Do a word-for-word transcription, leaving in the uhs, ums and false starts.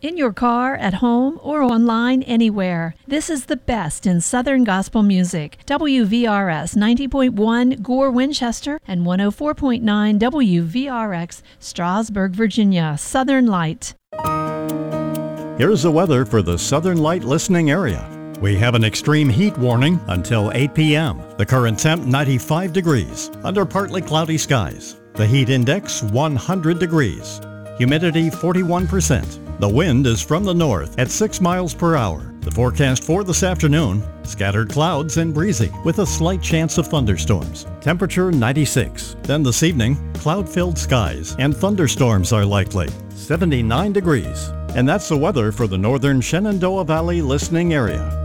In your car, at home, or online, anywhere. This is the best in Southern gospel music. W V R S ninety point one Gore, Winchester, and one oh four point nine W V R X, Strasburg, Virginia. Southern Light. Here's the weather for the Southern Light listening area. We have an extreme heat warning until eight p.m. The current temp ninety-five degrees, under partly cloudy skies. The heat index one hundred degrees. Humidity forty-one percent. The wind is from the north at six miles per hour. The forecast for this afternoon, scattered clouds and breezy with a slight chance of thunderstorms. Temperature ninety-six. Then this evening, cloud-filled skies and thunderstorms are likely. seventy-nine degrees. And that's the weather for the northern Shenandoah Valley listening area.